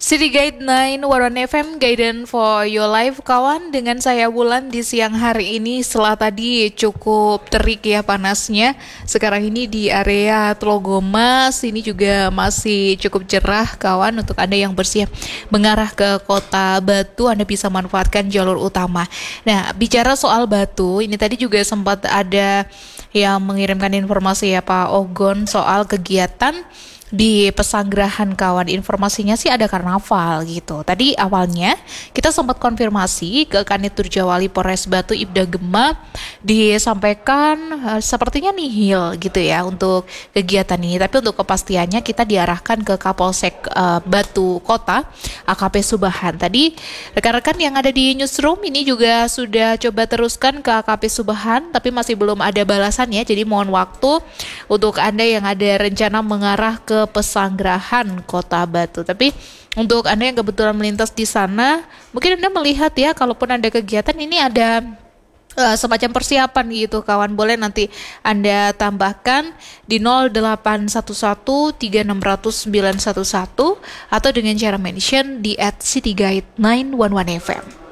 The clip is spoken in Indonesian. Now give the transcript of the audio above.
City Guide 911 FM Guidance for Your Life kawan, dengan saya Wulan di siang hari ini. Setelah tadi cukup terik ya panasnya, sekarang ini di area Tlogomas ini juga masih cukup cerah kawan. Untuk Anda yang bersiap mengarah ke Kota Batu, Anda bisa manfaatkan jalur utama. Nah, bicara soal Batu, ini tadi juga sempat ada yang mengirimkan informasi ya Pak Ogon soal kegiatan di Pesanggerahan kawan. Informasinya sih ada karnaval gitu. Tadi awalnya kita sempat konfirmasi ke Kanit Turjawali Polres Batu Ibda Gema, disampaikan sepertinya nihil gitu ya untuk kegiatan ini. Tapi untuk kepastiannya kita diarahkan ke Kapolsek Batu Kota AKP Subahan. Tadi rekan-rekan yang ada di newsroom ini juga sudah coba teruskan ke AKP Subahan, tapi masih belum ada balasannya. Jadi mohon waktu untuk Anda yang ada rencana mengarah ke Pesanggerahan Kota Batu. Tapi untuk Anda yang kebetulan melintas di sana, mungkin Anda melihat ya, kalaupun ada kegiatan ini ada semacam persiapan gitu kawan. Boleh nanti Anda tambahkan di 0811 3600 911 atau dengan cara mention di @cityguide911fm.